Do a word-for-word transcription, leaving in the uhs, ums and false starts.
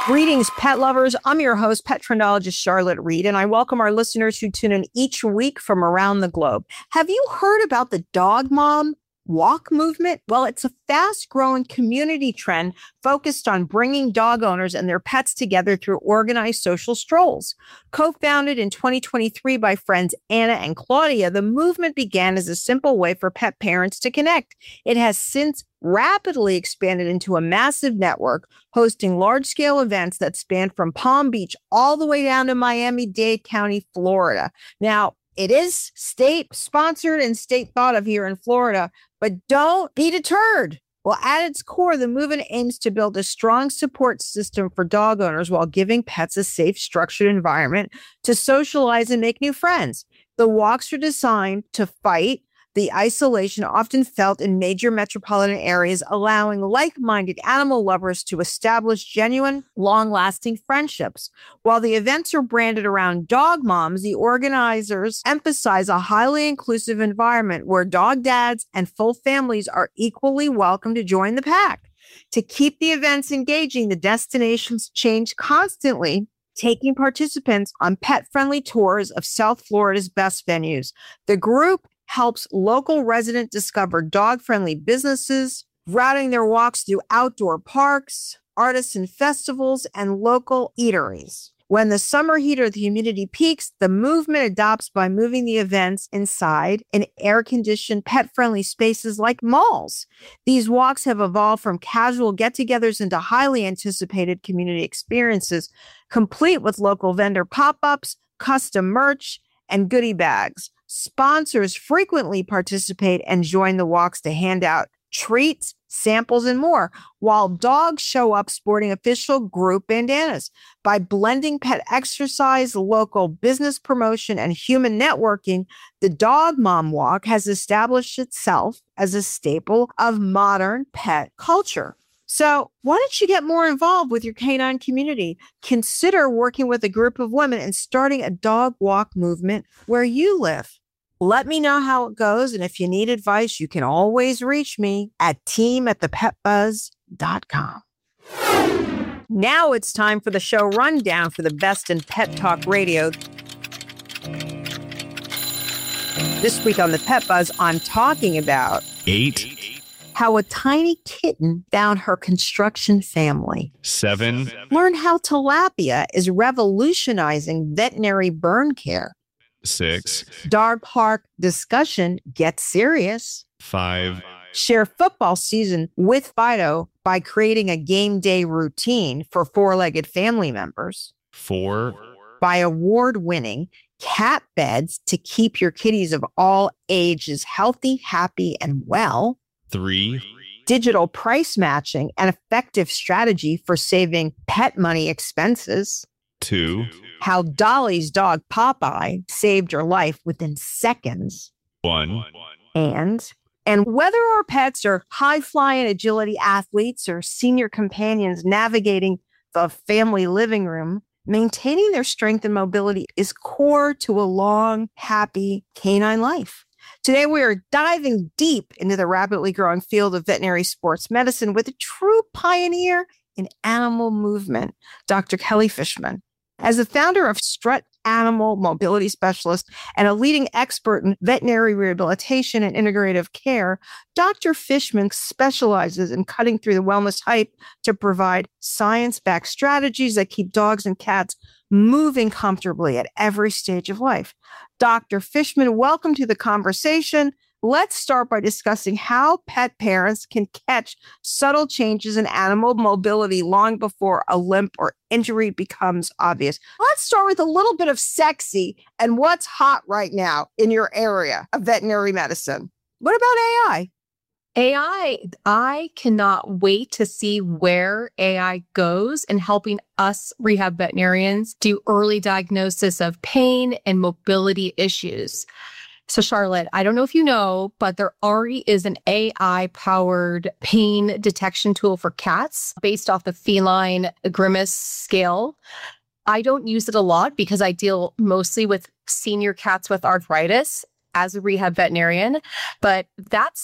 Greetings, pet lovers. I'm your host, pet trendologist Charlotte Reed, and I welcome our listeners who tune in each week from around the globe. Have you heard about the Dog Mom Walk movement? Well, it's a fast-growing community trend focused on bringing dog owners and their pets together through organized social strolls. Co-founded in twenty twenty-three by friends Anna and Claudia, the movement began as a simple way for pet parents to connect. It has since rapidly expanded into a massive network, hosting large-scale events that span from Palm Beach all the way down to Miami-Dade County, Florida. Now, it is state-sponsored and state-thought of here in Florida, but don't be deterred. Well, at its core, the movement aims to build a strong support system for dog owners while giving pets a safe, structured environment to socialize and make new friends. The walks are designed to fight the isolation often felt in major metropolitan areas, allowing like-minded animal lovers to establish genuine, long-lasting friendships. While the events are branded around dog moms, the organizers emphasize a highly inclusive environment where dog dads and full families are equally welcome to join the pack. To keep the events engaging, the destinations change constantly, taking participants on pet-friendly tours of South Florida's best venues. The group helps local residents discover dog-friendly businesses, routing their walks through outdoor parks, artisan festivals, and local eateries. When the summer heat or the humidity peaks, the movement adopts by moving the events inside in air-conditioned, pet-friendly spaces like malls. These walks have evolved from casual get-togethers into highly anticipated community experiences, complete with local vendor pop-ups, custom merch, and goodie bags. Sponsors frequently participate and join the walks to hand out treats, samples, and more, while dogs show up sporting official group bandanas. By blending pet exercise, local business promotion, and human networking, the Dog Mom Walk has established itself as a staple of modern pet culture. So why don't you get more involved with your canine community? Consider working with a group of women and starting a dog walk movement where you live. Let me know how it goes. And if you need advice, you can always reach me at team at the pet buzz dot com. Now it's time for the show rundown for the best in pet talk radio. This week on the Pet Buzz, I'm talking about eight. How a tiny kitten found her construction family. Seven. Learn how tilapia is revolutionizing veterinary burn care. Six. Dog park discussion gets serious. Five. Share football season with Fido by creating a game day routine for four-legged family members. Four. By award-winning cat beds to keep your kitties of all ages healthy, happy, and well. Three. Digital price matching, an effective strategy for saving pet money expenses. Two. How Dolly's dog Popeye saved her life within seconds. One. And, and whether our pets are high-flying agility athletes or senior companions navigating the family living room, maintaining their strength and mobility is core to a long, happy canine life. Today, we are diving deep into the rapidly growing field of veterinary sports medicine with a true pioneer in animal movement, Doctor Kelly Fishman. As the founder of Strut Animal Mobility Specialist and a leading expert in veterinary rehabilitation and integrative care, Doctor Fishman specializes in cutting through the wellness hype to provide science-backed strategies that keep dogs and cats moving comfortably at every stage of life. Doctor Fishman, welcome to the conversation. Let's start by discussing how pet parents can catch subtle changes in animal mobility long before a limp or injury becomes obvious. Let's start with a little bit of sexy and what's hot right now in your area of veterinary medicine. What about A I? A I, I cannot wait to see where A I goes in helping us rehab veterinarians do early diagnosis of pain and mobility issues. So Charlotte, I don't know if you know, but there already is an A I-powered pain detection tool for cats based off the feline grimace scale. I don't use it a lot because I deal mostly with senior cats with arthritis as a rehab veterinarian, but that's